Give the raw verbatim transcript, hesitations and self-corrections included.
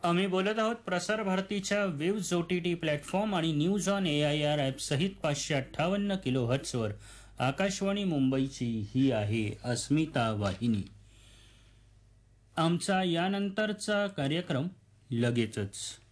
आम्ही बोलत आहोत प्रसार भारतीच्या waves O T T platform आणि news on A I R app सहित पाचशे अठ्ठावन्न किलो हर्ट्सवर आकाशवाणी मुंबईची ही आहे अस्मिता वाहिनी. आमचा यानंतरचा कार्यक्रम लगेचच.